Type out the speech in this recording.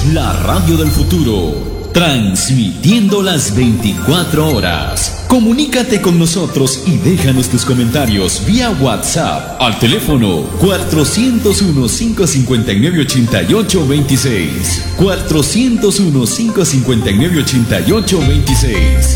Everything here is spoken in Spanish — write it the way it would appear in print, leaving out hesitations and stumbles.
la radio del futuro, transmitiendo las 24 horas. Comunícate con nosotros y déjanos tus comentarios vía WhatsApp al teléfono 401-559-8826. 401-559-8826.